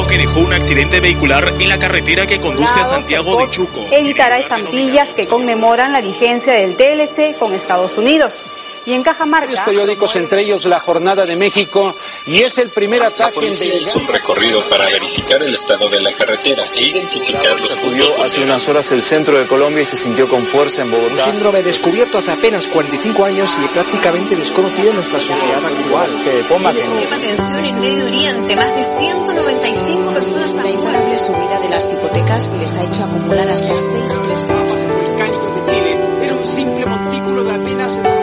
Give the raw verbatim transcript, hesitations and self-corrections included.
que dejó un accidente vehicular en la carretera que conduce a Santiago de Chuco. Editará estampillas que conmemoran la vigencia del T L C con Estados Unidos. Y en Cajamarca... Los periódicos, entre ellos La Jornada de México, y es el primer ataque... La policía hizo un recorrido para verificar el estado de la carretera e identificar los puntos. Hace unas horas el centro de Colombia y se sintió con fuerza en Bogotá. Un síndrome descubierto hace apenas cuarenta y cinco años y prácticamente desconocido en nuestra sociedad actual. Extrema tensión en Medio Oriente, más de ciento noventa y cinco personas. La imparable subida de las hipotecas les ha hecho acumular hasta seis préstamos. Volcánico de Chile era un simple montículo de apenas